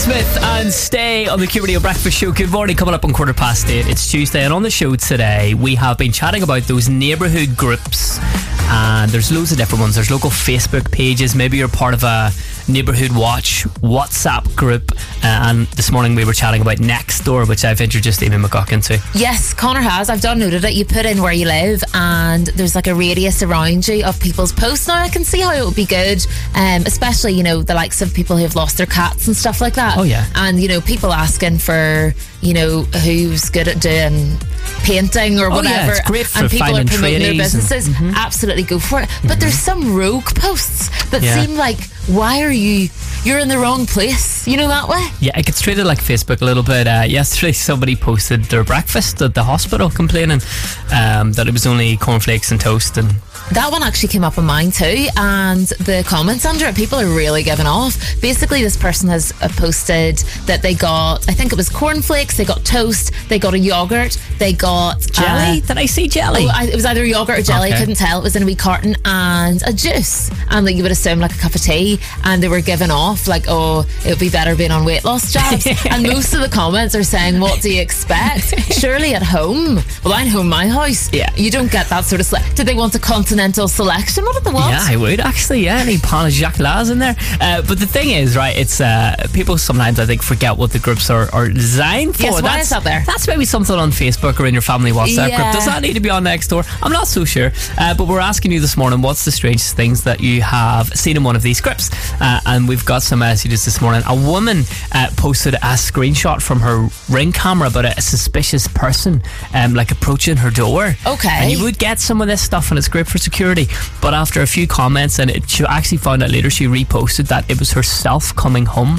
Smith and Stay on the Q Radio Breakfast Show. Good morning, coming up on 8:15. It's Tuesday, and on the show today we have been chatting about those neighbourhood groups, and there's loads of different ones. There's local Facebook pages. Maybe you're part of a Neighbourhood Watch WhatsApp group, and this morning we were chatting about Nextdoor, which I've introduced Amy McGuck into. Yes, Connor has. I've downloaded it. You put in where you live and there's like a radius around you of people's posts. Now I can see how it would be good, especially, you know, the likes of people who have lost their cats and stuff like that. Oh yeah. And, you know, people asking for, you know, who's good at doing painting or whatever. Yeah, it's great for and people are finding promoting their tradies businesses. Absolutely go for it. But there's some rogue posts that seem like, why are you're in the wrong place, you know, that way? Yeah, it gets treated like Facebook a little bit. Yesterday somebody posted their breakfast at the hospital complaining that it was only cornflakes and toast, and that one actually came up on mine too, and the comments under it, people are really giving off. Basically, this person has posted that they got, I think it was cornflakes, they got toast, they got a yogurt, they got jelly. Did I see jelly? It was either yogurt or jelly, Okay. I couldn't tell. It was in a wee carton, and a juice, and like you would assume like a cup of tea, and they were giving off like, oh, it would be better being on weight loss jabs. And most of the comments are saying, what do you expect? Surely at home. Well, I know my house. Yeah. You don't get that sort of did they want a continental selection? What did they want? Yeah, I would actually. Yeah, any pan of Jacques Laz in there. But the thing is, right, it's people sometimes I think forget what the groups are designed for. Yes, why is that there? That's maybe something on Facebook or in your family WhatsApp group. Does that need to be on Nextdoor? I'm not so sure. But we're asking you this morning, what's the strangest things that you have seen in one of these scripts? And we've got some messages this morning. A woman posted a screenshot from her Ring camera about a suspicious person like approaching her door. Okay. And you would get some of this stuff, and it's great for security. But after a few comments, and she actually found out later, she reposted that it was herself coming home.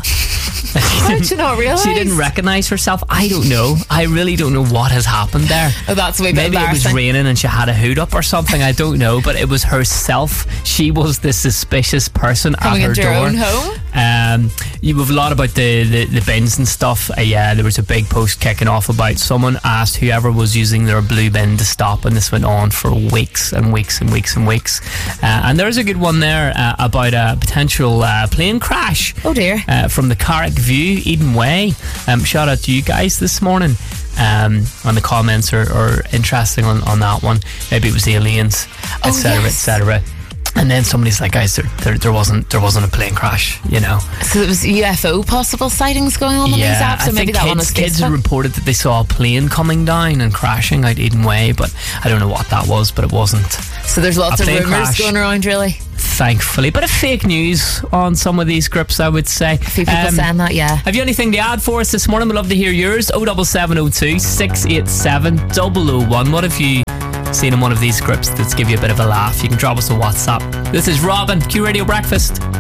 How did you not realise? She didn't recognise herself. I don't know. I really don't know what has happened there. Oh, that's a wee bit Maybe it was embarrassing. raining and she had a hood up or something. I don't know. But it was herself. She was the suspicious person Coming at her into door. your own home? You have a lot about the bins and stuff. Yeah, there was a big post kicking off about someone asked whoever was using their blue bin to stop, and this went on for weeks and weeks and weeks and weeks. And there's a good one there about a potential plane crash. Oh dear. From the Carrick View, Eden Way. Shout out to you guys this morning. And the comments are interesting on that one. Maybe it was aliens, etc., etc. And then somebody's like, guys, there wasn't a plane crash, you know. So it was UFO possible sightings going on these apps, or I maybe think that one was kids Facebook? had reported that they saw a plane coming down and crashing out Eden Way, but I don't know what that was, but it wasn't. So there's lots a of plane rumours crash. going around, really. Thankfully. Bit of fake news on some of these groups, I would say. A few people saying that, yeah. Have you anything to add for us this morning? We'd love to hear yours. 07702 687 001. What have you seen in one of these scripts that's give you a bit of a laugh? You can drop us a WhatsApp. This is Robin, Q Radio Breakfast.